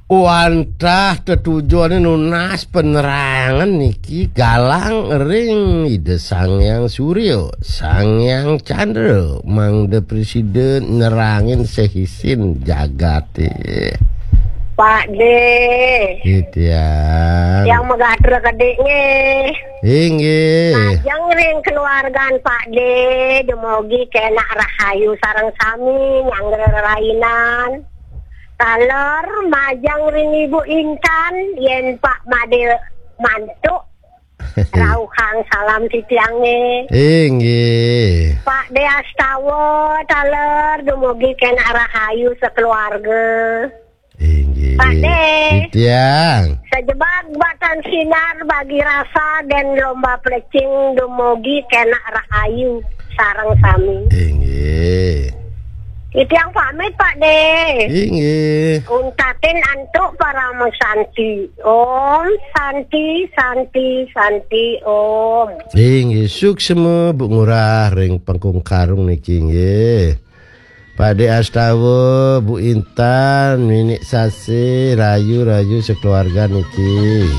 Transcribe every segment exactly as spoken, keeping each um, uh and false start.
Wantah tetujuan nunas penerangan niki galang ring ide Sangyang Suryo, Sangyang Chandra, mangde presiden nerangin sehisin jagate. Pak De. Gitu ya. Yang megatur gedenya. Inggih. Majang ring keluargaan Pak De, demogi kena rahayu sareng sami nyangger rainan. Talor majang ring Ibu Intan yen Pak Made mantuk rauhang salam titiange. Inggih. Pak De astawa talor dumugi kena rahayu sekeluarga. Inggih. Pak De. Titiang. Sejebak batan sinar bagi rasa dan lomba plecing dumugi kena rahayu sareng sami. Inggih. Itu yang pamit Pak De. Inggih. Untatin antuk para santi. Om Santi Santi Santi Om. Inggih suksema Bu Ngurah ring Pangkung Karung niki nggih. Pakde astawa Bu Intan Minik Sasi rayu-rayu sekeluarga niki.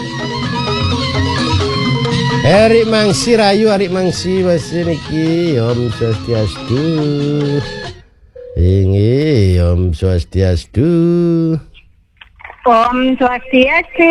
Erik Mangsi rayu Erik Mangsi masih niki. Om Swastiastu. Inggih, Om Swastiastu. Om Swastiastu.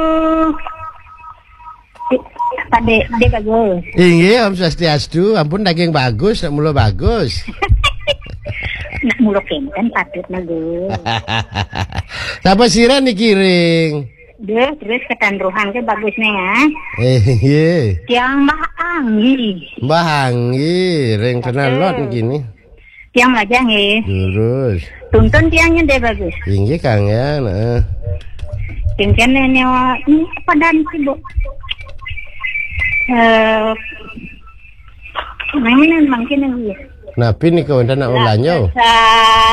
Pade, pade bagus. Inggih, Om Swastiastu. Ampun daging bagus, nak mula bagus. Nak mula kenten patut bagus. Siapa sira niki ring? Deh, terus ketanruhan ke bagusnya ya. Inggih. Yang Mbah Anggi. Mbah Anggi, ring kenal lot gini. Yang aja nggih. Terus. Tuntun tiangnya deh bagus. Tinggi Kang ya, nah. Tingkan nyawa ini apa dan Bu? Eh, mana mungkin yang Napi nih kawan nak ulanyo.